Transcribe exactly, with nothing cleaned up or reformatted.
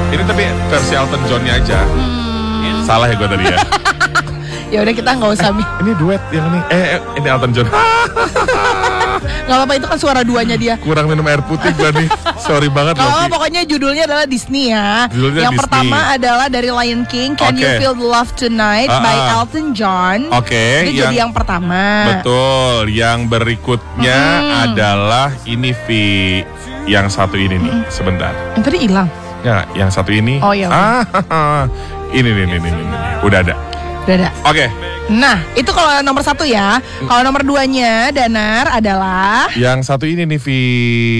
Ini tapi versi Elton John-nya aja. Hmm. Salah ya gue tadi ya. Ya udah kita nggak usah mi. Ini duet yang ini. Eh, eh ini Elton John. Nggak apa-apa, itu kan suara duanya dia. Kurang minum air putih gue nih. Sorry banget loh. Oh, pokoknya judulnya adalah Disney ya. Judulnya yang Disney. pertama adalah dari Lion King, Can You Oke. Feel the Love Tonight Ah, by ah. Elton John. Oke, Ini yang- jadi yang pertama. Betul. Yang berikutnya Hmm. adalah ini Vi. Yang satu ini nih. Sebentar. Yang tadi hilang. Ya, yang satu ini. Oh, iya, oke. Ah, ini nih, ini, ini, ini. Udah ada. Udah ada. Oke. Nah, itu kalau nomor satu ya. Kalau nomor duanya, Danar adalah Yang satu ini nih Vi.